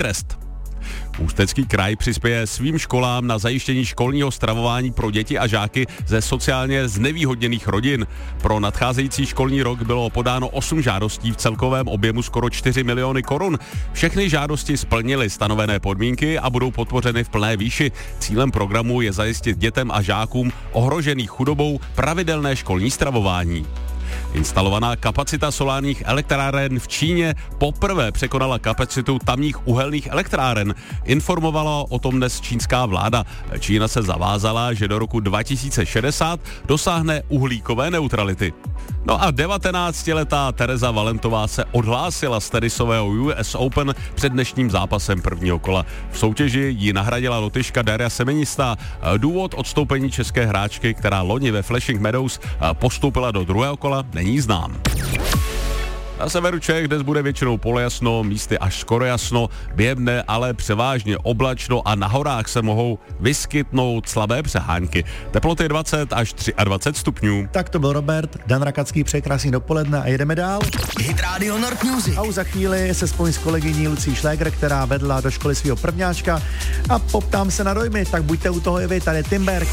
Everest. Ústecký kraj přispěje svým školám na zajištění školního stravování pro děti a žáky ze sociálně znevýhodněných rodin. Pro nadcházející školní rok bylo podáno 8 žádostí v celkovém objemu skoro 4 miliony korun. Všechny žádosti splnily stanovené podmínky a budou podpořeny v plné výši. Cílem programu je zajistit dětem a žákům ohrožených chudobou pravidelné školní stravování. Instalovaná kapacita solárních elektráren v Číně poprvé překonala kapacitu tamních uhelných elektráren. Informovala o tom dnes čínská vláda. Čína se zavázala, že do roku 2060 dosáhne uhlíkové neutrality. No a 19letá Tereza Valentová se odhlásila z tenisového US Open před dnešním zápasem prvního kola. V soutěži ji nahradila Lotyška Daria Semenistá. Důvod odstoupení české hráčky, která loni ve Flushing Meadows postoupila do druhého kola, není znám. Na severu Čech dnes bude většinou polojasno, místy až skoro jasno, během dne ale převážně oblačno a na horách se mohou vyskytnout slabé přehánky. Teploty 20 až 23 stupňů. Tak to byl Robert, Dan Rakacký, přeje krásný dopoledne a jedeme dál. Hit Radio Nord Music. A už za chvíli se spojím s kolegyní Lucí Šléger, která vedla do školy svého prvňáčka a poptám se na dojmy, tak buďte u toho i vy, tady Timberg.